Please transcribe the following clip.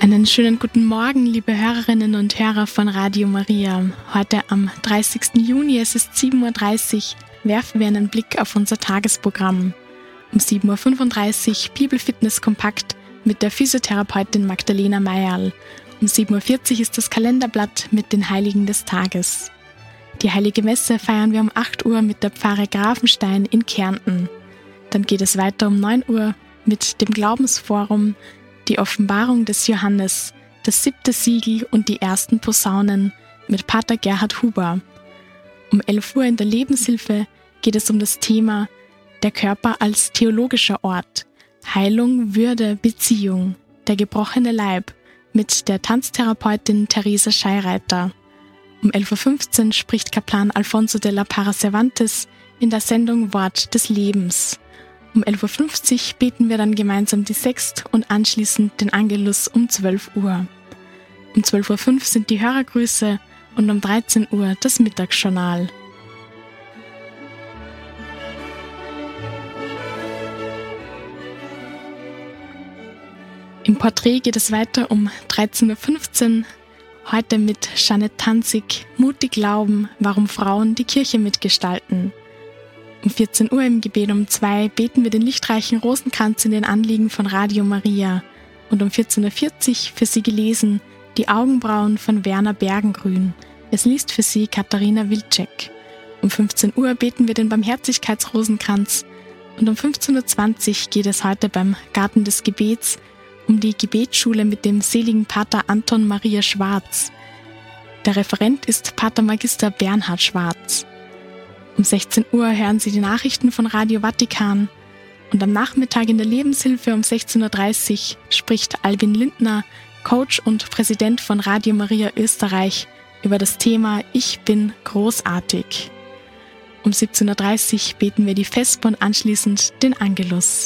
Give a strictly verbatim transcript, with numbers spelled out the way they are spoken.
Einen schönen guten Morgen, liebe Hörerinnen und Hörer von Radio Maria. Heute am dreißigsten Juni, es ist sieben Uhr dreißig, werfen wir einen Blick auf unser Tagesprogramm. Um sieben Uhr fünfunddreißig Bibelfitness kompakt mit der Physiotherapeutin Magdalena Mayerl. Um sieben Uhr vierzig ist das Kalenderblatt mit den Heiligen des Tages. Die Heilige Messe feiern wir um acht Uhr mit der Pfarre Grafenstein in Kärnten. Dann geht es weiter um neun Uhr mit dem Glaubensforum, die Offenbarung des Johannes, das siebte Siegel und die ersten Posaunen mit Pater Gerhard Huber. Um elf Uhr in der Lebenshilfe geht es um das Thema der Körper als theologischer Ort, Heilung, Würde, Beziehung, der gebrochene Leib mit der Tanztherapeutin Theresa Scheireiter. Um elf Uhr fünfzehn spricht Kaplan Alfonso de la Parra Cervantes in der Sendung Wort des Lebens. Um elf Uhr fünfzig beten wir dann gemeinsam die Sext und anschließend den Angelus um zwölf Uhr. Um zwölf Uhr fünf sind die Hörergrüße und um dreizehn Uhr das Mittagsjournal. Im Porträt geht es weiter um dreizehn Uhr fünfzehn, heute mit Jeanette Tanzig, Mutig glauben, warum Frauen die Kirche mitgestalten. Um vierzehn Uhr im Gebet um zwei beten wir den lichtreichen Rosenkranz in den Anliegen von Radio Maria. Und um vierzehn Uhr vierzig für Sie gelesen Die Augenbrauen von Werner Bergengrün. Es liest für Sie Katharina Wilczek. Um fünfzehn Uhr beten wir den Barmherzigkeitsrosenkranz. Und um fünfzehn Uhr zwanzig geht es heute beim Garten des Gebets um die Gebetsschule mit dem seligen Pater Anton Maria Schwarz. Der Referent ist Pater Magister Bernhard Schwarz. Um sechzehn Uhr hören Sie die Nachrichten von Radio Vatikan und am Nachmittag in der Lebenshilfe um sechzehn Uhr dreißig spricht Albin Lindner, Coach und Präsident von Radio Maria Österreich, über das Thema Ich bin großartig. Um siebzehn Uhr dreißig beten wir die Vesper und anschließend den Angelus.